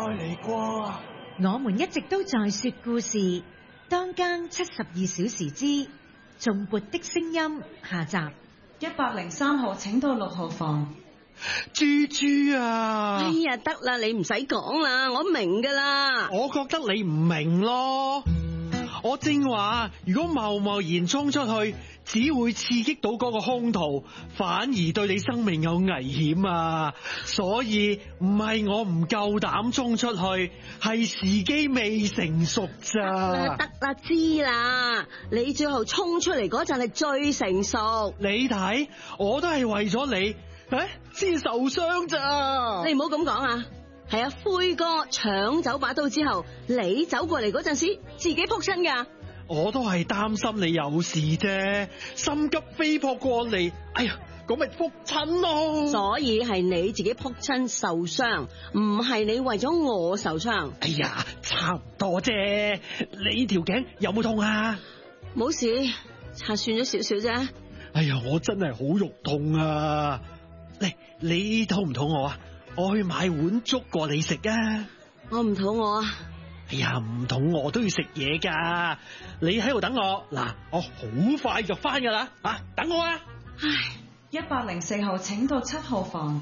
嚟過。 我們一直都在說故事，當間72小時之頌缽的聲音下集。 103號請到6號房。 豬豬啊！ 哎呀，得啦，你唔使講啦，我明噶啦。 我覺得你唔明咯。我正話，如果貿貿然衝出去，只會刺激到嗰個兇徒，反而對你生命有危險啊！所以唔係我唔夠膽衝出去，係時機未成熟咋。 得啦，知啦，你最後衝出嚟嗰陣係最成熟。 你睇，我都係為咗你，先受傷咋。 你唔好咁講啊！係啊，灰哥搶走把刀之後，你走過嚟嗰陣時，自己撲親噶。 我都係擔心你有事啫，心急飛撲過嚟，哎呀，咁咪撲親咯。 所以係你自己撲親受傷，唔係你為咗我受傷。 哎呀，差唔多啫。你條頸有冇痛啊？ 冇事，擦損咗少少啫。 哎呀，我真係好肉痛啊！嚟，你肚唔肚餓啊？我去買碗粥過你食啊！ 我唔肚餓啊！ 哎呀，唔肚餓都要食嘢噶。你喺度等我，嗱，我好快就翻噶啦，等我啊！ 唉，104號請到7號房。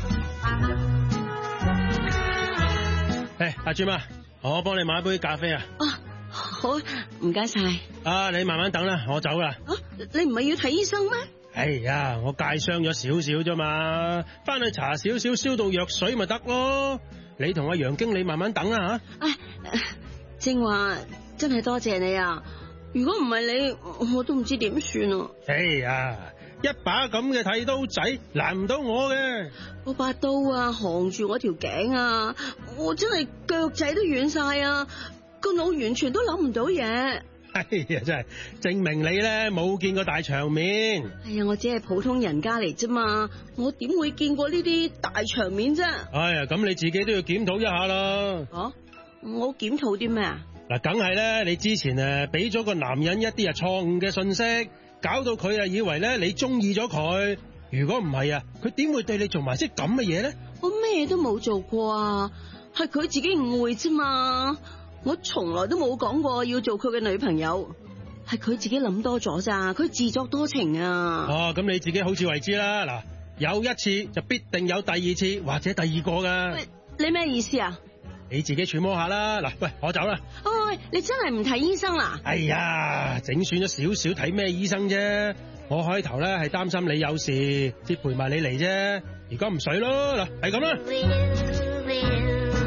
阿朱媽，我幫你買杯咖啡啊！ 好，唔該晒。 你慢慢等啦，我走啦。 你唔係要睇醫生咩？ 哎呀，我戒傷咗少少啫嘛，翻去搽少少消毒藥水咪得咯。你同阿楊經理慢慢等啦吓。 正話真係多謝你啊！如果唔係你，我都唔知點算啊！ 哎呀，一把咁嘅剃刀仔難唔到我嘅。 嗰把刀啊，扛住我條頸啊，我真係腳仔都軟晒啊，個腦完全都諗唔到嘢。 哎呀，真係證明你咧冇見過大場面。 哎呀，我只係普通人家嚟啫嘛，我點會見過呢啲大場面啫？ 哎呀，咁你自己都要檢討一下啦。 我檢討啲咩啊？ 嗱，梗係咧，你之前俾咗個男人一啲錯誤嘅信息，搞到佢以為咧你中意咗佢。如果唔係啊，佢點會對你做埋啲咁嘅嘢咧？ 我咩都冇做過啊，係佢自己誤會啫嘛。我從來都冇講過要做佢嘅女朋友，係佢自己諗多咗咋，佢自作多情啊。 咁你自己好自為之啦。嗱，有一次就必定有第二次或者第二個噶。 你咩意思啊？ 你自己揣摩下啦。嗱，喂，我走啦。 喂，你真係唔睇醫生啦？ 哎呀，整損咗少少，睇咩醫生啫？我開頭咧係擔心你有事，先陪埋你嚟啫。而家唔使咯，嗱，係咁啦。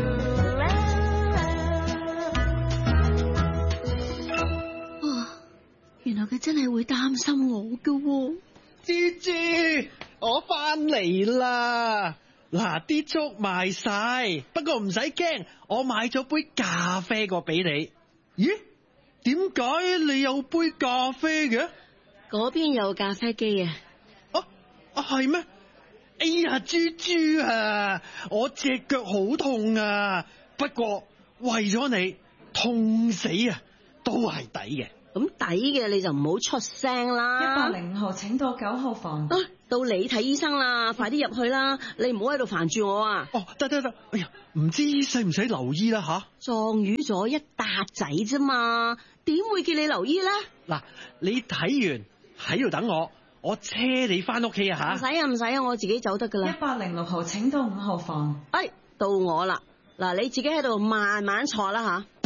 原來佢真係會擔心我噶。 豬豬，我翻嚟啦！嗱，啲粥賣晒，不過唔使驚，我買咗杯咖啡過俾你。咦？點解你有杯咖啡嘅？ 嗰邊有咖啡機啊！ 係咩？哎呀，豬豬啊，我隻腳好痛啊！不過為咗你，痛死啊，都係抵嘅。 咁抵嘅你就唔好出聲啦。 105號請到9號房。 到你睇醫生啦，快啲入去啦！你唔好喺度煩住我啊！ 得。哎呀，唔知使唔使留醫啦吓？ 撞瘀咗一笪仔啫嘛，點會叫你留醫咧？ 嗱，你睇完喺度等我車你翻屋企啊吓？ 唔使啊，我自己走得噶啦。 106號請到5號房。 到我啦，嗱，你自己喺度慢慢坐啦吓。